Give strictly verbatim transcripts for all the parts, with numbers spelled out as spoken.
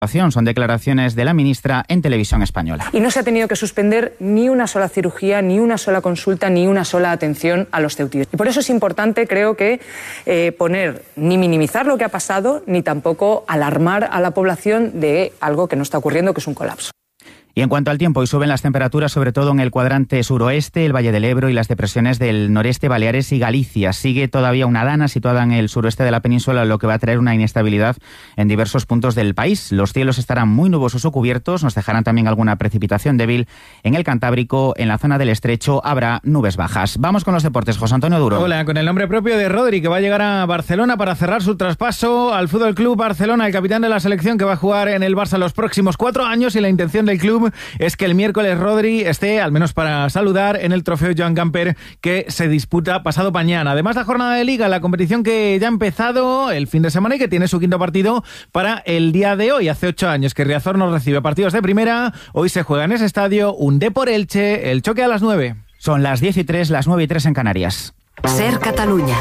Son declaraciones de la ministra en Televisión Española. Y no se ha tenido que suspender ni una sola cirugía, ni una sola consulta, ni una sola atención a los ceutíes. Y por eso es importante, creo que, eh, poner, ni minimizar lo que ha pasado, ni tampoco alarmar a la población de algo que no está ocurriendo, que es un colapso. Y en cuanto al tiempo, hoy suben las temperaturas, sobre todo en el cuadrante suroeste, el Valle del Ebro y las depresiones del noreste, Baleares y Galicia. Sigue todavía una dana situada en el suroeste de la península, lo que va a traer una inestabilidad en diversos puntos del país. Los cielos estarán muy nubosos o cubiertos, nos dejarán también alguna precipitación débil en el Cantábrico. En la zona del Estrecho habrá nubes bajas. Vamos con los deportes. José Antonio Duro. Hola, con el nombre propio de Rodri, que va a llegar a Barcelona para cerrar su traspaso al Fútbol Club Barcelona, el capitán de la selección que va a jugar en el Barça los próximos cuatro años, y la intención del club es que el miércoles Rodri esté, al menos para saludar, en el trofeo Joan Gamper que se disputa pasado mañana. Además, la jornada de Liga, la competición que ya ha empezado el fin de semana y que tiene su quinto partido para el día de hoy. Hace ocho años que Riazor no recibe partidos de primera. Hoy se juega en ese estadio un Depor Elche, el choque a las nueve. Son las diez y tres, las nueve y tres en Canarias. Ser Catalunya.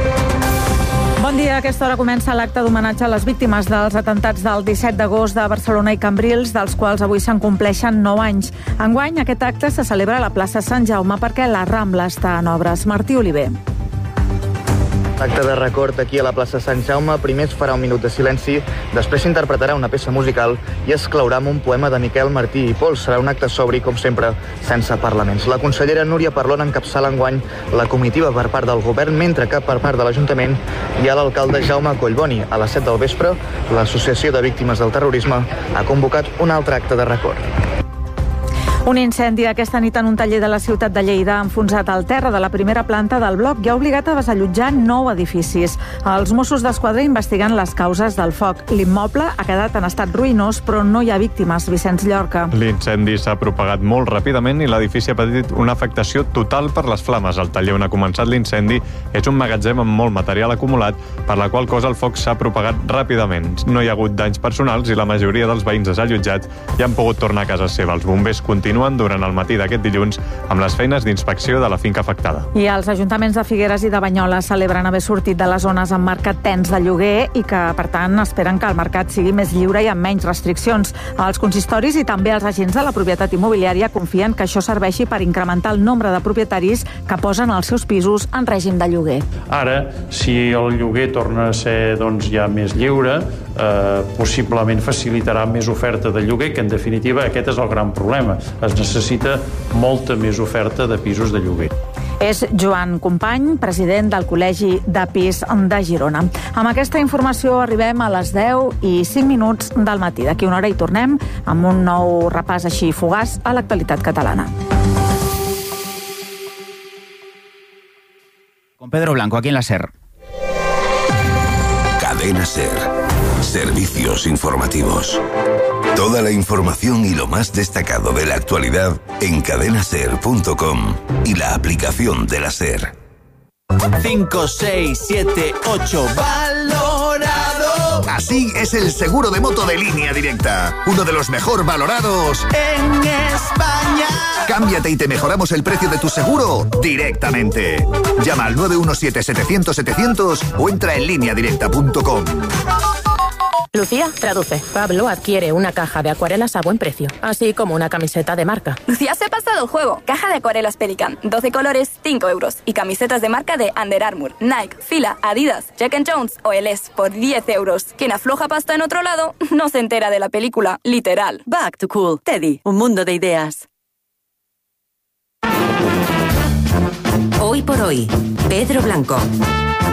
Bon dia, a aquesta hora comença l'acte d'homenatge a les víctimes dels atentats del disset d'agost de Barcelona i Cambrils, dels quals avui se'n compleixen nou anys. Enguany, aquest acte se celebra a la plaça Sant Jaume perquè la Rambla està en obres. Martí Oliver. Acte de record aquí a la plaça Sant Jaume. Primer es farà un minut de silenci, després s'interpretarà una peça musical i es claurà amb un poema de Miquel Martí i Pol. Serà un acte sobri, com sempre, sense parlaments. La consellera Núria Parlon encapçala enguany la comitiva per part del govern, mentre que per part de l'Ajuntament hi ha l'alcalde Jaume Collboni. A les set del vespre, l'Associació de Víctimes del Terrorisme ha convocat un altre acte de record. Un incendi aquesta nit en un taller de la ciutat de Lleida ha enfonsat al terra de la primera planta del bloc i ha obligat a desallotjar nou edificis. Els Mossos d'Esquadra investiguen les causes del foc. L'immoble ha quedat en estat ruïnós, però no hi ha víctimes. Vicenç Llorca. L'incendi s'ha propagat molt ràpidament i l'edifici ha patit una afectació total per les flames. El taller on ha començat l'incendi és un magatzem amb molt material acumulat, per la qual cosa el foc s'ha propagat ràpidament. No hi ha hagut danys personals i la majoria dels veïns desallotjats ja han pogut tornar a casa seva. Els bombers continuen durant el matí d'aquest dilluns amb les feines d'inspecció de la finca afectada. I els ajuntaments de Figueres i de Banyoles celebren haver sortit de les zones amb mercat tens de lloguer i que, per tant, esperen que el mercat sigui més lliure i amb menys restriccions. Els consistoris i també els agents de la propietat immobiliària confien que això serveixi per incrementar el nombre de propietaris que posen els seus pisos en règim de lloguer. Ara, si el lloguer torna a ser doncs, ja més lliure, eh, possiblement facilitarà més oferta de lloguer, que en definitiva aquest és el gran problema. Es necessita molta més oferta de pisos de lloguer. És Joan Company, president del Col·legi de Pis de Girona. Amb aquesta informació arribem a les deu i cinc minuts del matí. D'aquí una hora hi tornem amb un nou repàs així fugaç a l'actualitat catalana. Con Pedro Blanco, aquí en la SER. Cadena SER. Servicios informativos. Toda la información y lo más destacado de la actualidad en cadena ser punto com y la aplicación de la SER. cinco, seis, siete, ocho, valorado. Así es el seguro de moto de Línea Directa, uno de los mejor valorados en España. Cámbiate y te mejoramos el precio de tu seguro directamente. Llama al nueve uno siete, setecientos, setecientos o entra en línea directa punto com. Lucía, traduce. Pablo adquiere una caja de acuarelas a buen precio, así como una camiseta de marca. Lucía se ha pasado el juego. Caja de acuarelas Pelican, doce colores, cinco euros. Y camisetas de marca de Under Armour, Nike, Fila, Adidas, Jack and Jones o Eles por diez euros. Quien afloja pasta en otro lado no se entera de la película, literal. Back to Cool. Teddy, un mundo de ideas. Hoy por hoy, Pedro Blanco.